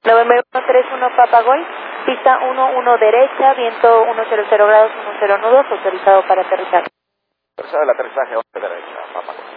November 131 Papagol, pista 11 derecha, viento 100 grados, 10 nudos, autorizado para aterrizar. Autorizado el aterrizaje 11 derecha, Papagol.